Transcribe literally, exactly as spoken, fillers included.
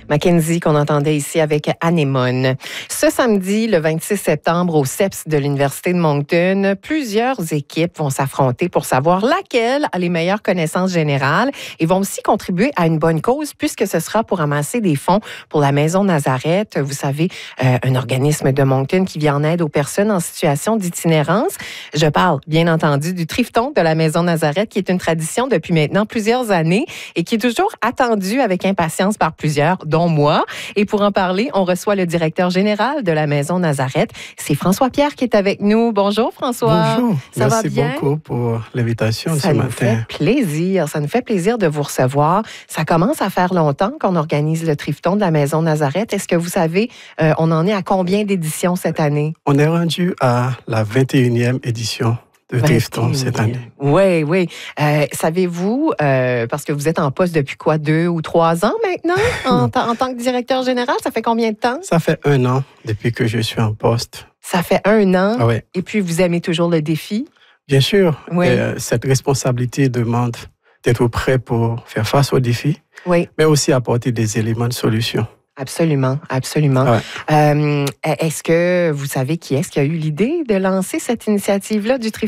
Mackenzie qu'on entendait ici avec Anémone. Ce samedi, le vingt-six septembre, au C E P S de l'Université de Moncton, plusieurs équipes vont s'affronter pour savoir laquelle a les meilleures connaissances générales et vont aussi contribuer à une bonne cause puisque ce sera pour amasser des fonds pour la Maison Nazareth. Vous savez, euh, un organisme de Moncton qui vient en aide aux personnes en situation d'itinérance. Je parle, bien entendu, du Trifton de la Maison Nazareth qui est une tradition depuis maintenant plusieurs années et qui est toujours attendue avec impatience par plusieurs, dont moi. Et pour en parler, on reçoit le directeur général de la Maison Nazareth. C'est François Pierre qui est avec nous. Bonjour François. Bonjour. Ça Merci va bien? beaucoup pour l'invitation ce Ça nous matin. fait plaisir. Ça nous fait plaisir de vous recevoir. Ça commence à faire longtemps qu'on organise le Trifton de la Maison Nazareth. Est-ce que vous savez, euh, on en est à combien d'éditions cette année? On est rendu à la vingt et unième édition de Trifton cette année. Oui, oui. Euh, savez-vous, euh, parce que vous êtes en poste depuis quoi, deux ou trois ans maintenant, en, t- en tant que directeur général? Ça fait combien de temps? Ça fait un an depuis que je suis en poste. Ça fait un an. Ah ouais. Et puis, vous aimez toujours le défi? Bien sûr, Oui. euh, cette responsabilité demande d'être prêt pour faire face aux défis, Oui. mais aussi apporter des éléments de solution. Absolument, absolument. Ouais. Euh, est-ce que vous savez qui est-ce qui a eu l'idée de lancer cette initiative-là du Trifton?